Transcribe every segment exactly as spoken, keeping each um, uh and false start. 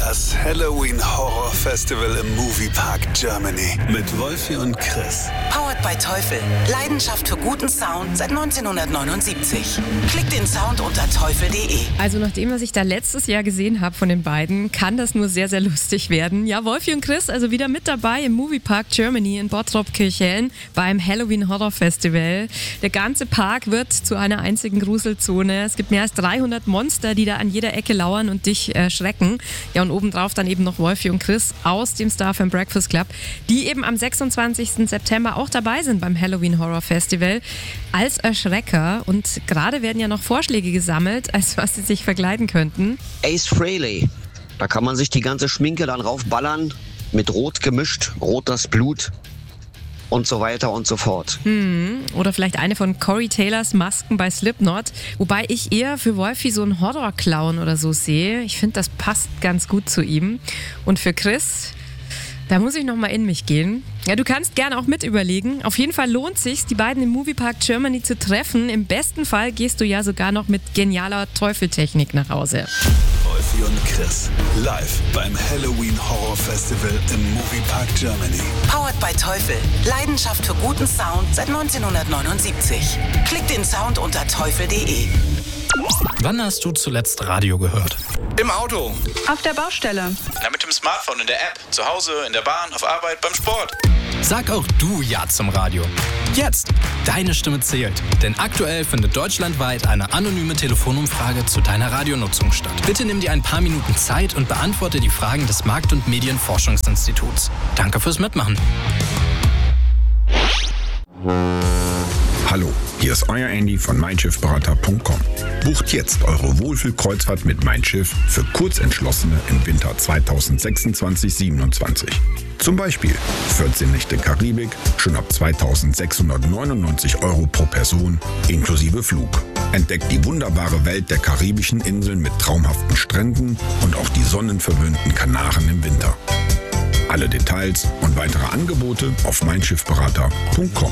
Das Halloween Horror Festival im Moviepark Germany mit Wolfi und Chris. Powered by Teufel. Leidenschaft für guten Sound seit neunzehnhundertneunundsiebzig. Klickt den Sound unter teufel punkt de. Also nach dem, was ich da letztes Jahr gesehen habe von den beiden, kann das nur sehr, sehr lustig werden. Ja, Wolfi und Chris also wieder mit dabei im Moviepark Germany in Bottrop-Kirchhellen beim Halloween Horror Festival. Der ganze Park wird zu einer einzigen Gruselzone. Es gibt mehr als dreihundert Monster, die da an jeder Ecke lauern und dich erschrecken. Ja, und obendrauf dann eben noch Wolfi und Chris aus dem Star and Breakfast Club, die eben am sechsundzwanzigsten September auch dabei sind beim Halloween Horror Festival als Erschrecker. Und gerade werden ja noch Vorschläge gesammelt, als was sie sich verkleiden könnten. Ace Frehley, da kann man sich die ganze Schminke dann raufballern, mit Rot gemischt, Rot das Blut und so weiter und so fort. Hm, oder vielleicht eine von Corey Taylors Masken bei Slipknot, wobei ich eher für Wolfi so einen Horror-Clown oder so sehe. Ich finde, das passt ganz gut zu ihm. Und für Chris, da muss ich nochmal in mich gehen. Ja, du kannst gerne auch mit überlegen. Auf jeden Fall lohnt sich's, die beiden im Moviepark Germany zu treffen. Im besten Fall gehst du ja sogar noch mit genialer Teufeltechnik nach Hause. Wolfi und Chris, live beim Halloween Horror Festival im Moviepark Germany. Powered by Teufel. Leidenschaft für guten Sound seit neunzehnhundertneunundsiebzig. Klickt den Sound unter teufel punkt de. Wann hast du zuletzt Radio gehört? Im Auto. Auf der Baustelle. Na, mit dem Smartphone, in der App. Zu Hause, in der Bahn, auf Arbeit, beim Sport. Sag auch du Ja zum Radio. Jetzt! Deine Stimme zählt. Denn aktuell findet deutschlandweit eine anonyme Telefonumfrage zu deiner Radionutzung statt. Bitte nimm dir ein paar Minuten Zeit und beantworte die Fragen des Markt- und Medienforschungsinstituts. Danke fürs Mitmachen. Hallo, hier ist euer Andy von mein schiff berater punkt com. Bucht jetzt eure Wohlfühlkreuzfahrt mit Mein Schiff für Kurzentschlossene im Winter zweitausendsechsundzwanzig siebenundzwanzig. Zum Beispiel vierzehn Nächte Karibik, schon ab zweitausendsechshundertneunundneunzig Euro pro Person, inklusive Flug. Entdeckt die wunderbare Welt der karibischen Inseln mit traumhaften Stränden und auch die sonnenverwöhnten Kanaren im Winter. Alle Details und weitere Angebote auf mein schiff berater punkt com.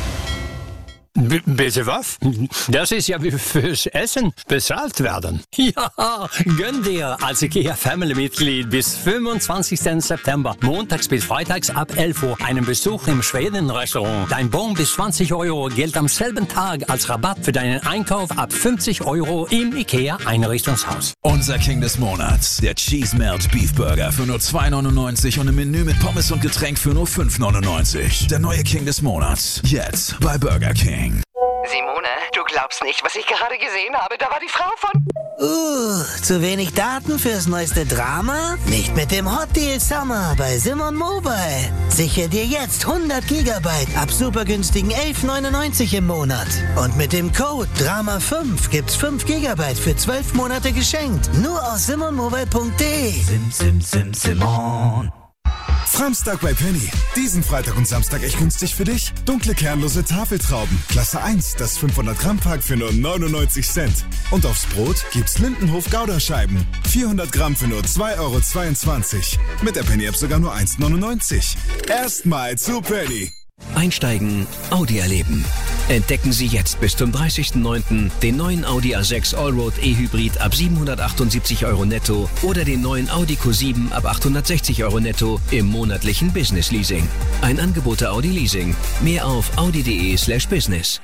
B- bitte was? Das ist ja wie fürs Essen bezahlt werden. Ja, gönn dir als IKEA-Family-Mitglied bis fünfundzwanzigsten September, montags bis freitags ab elf Uhr, einen Besuch im Schweden-Restaurant. Dein Bon bis zwanzig Euro gilt am selben Tag als Rabatt für deinen Einkauf ab fünfzig Euro im IKEA-Einrichtungshaus. Unser King des Monats, der Cheese Melt Beef Burger für nur zwei neunundneunzig und ein Menü mit Pommes und Getränk für nur fünf neunundneunzig. Der neue King des Monats, jetzt bei Burger King. Simone, du glaubst nicht, was ich gerade gesehen habe. Da war die Frau von... Uh, zu wenig Daten fürs neueste Drama? Nicht mit dem Hot Deal Summer bei Simon Mobile. Sichere dir jetzt hundert Gigabyte ab super günstigen elf neunundneunzig im Monat. Und mit dem Code Drama fünf gibt's fünf Gigabyte für zwölf Monate geschenkt. Nur aus simon mobile punkt de. Sim, sim, sim, Simon. Samstag bei Penny. Diesen Freitag und Samstag echt günstig für dich. Dunkle kernlose Tafeltrauben. Klasse eins, das fünfhundert Gramm Pack für nur neunundneunzig Cent. Und aufs Brot gibt's Lindenhof Gouda-Scheiben. vierhundert Gramm für nur zwei Euro zweiundzwanzig. Mit der Penny-App sogar nur eins neunundneunzig. Erstmal zu Penny. Einsteigen, Audi erleben. Entdecken Sie jetzt bis zum dreißigsten neunten den neuen Audi A sechs Allroad E-Hybrid ab siebenhundertachtundsiebzig Euro netto oder den neuen Audi Q sieben ab achthundertsechzig Euro netto im monatlichen Business Leasing. Ein Angebot der Audi Leasing. Mehr auf audi punkt de slash business.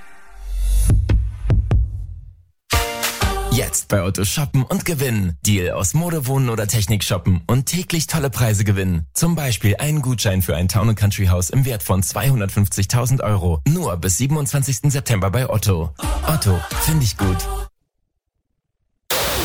Jetzt bei Otto shoppen und gewinnen. Deal aus Mode, Wohnen oder Technik shoppen und täglich tolle Preise gewinnen. Zum Beispiel einen Gutschein für ein Town and Country Haus im Wert von zweihundertfünfzigtausend Euro. Nur bis siebenundzwanzigsten September bei Otto. Otto, finde ich gut.